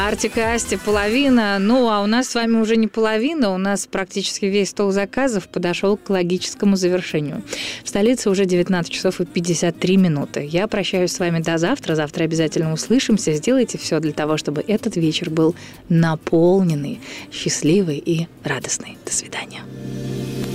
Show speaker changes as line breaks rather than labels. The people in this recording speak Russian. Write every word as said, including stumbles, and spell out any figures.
Артик и Асти, половина. Ну, а у нас с вами уже не половина. У нас практически весь стол заказов подошел к логическому завершению. В столице уже девятнадцать часов и пятьдесят три минуты. Я прощаюсь с вами до завтра. Завтра обязательно услышимся. Сделайте все для того, чтобы этот вечер был наполненный, счастливый и радостный. До свидания.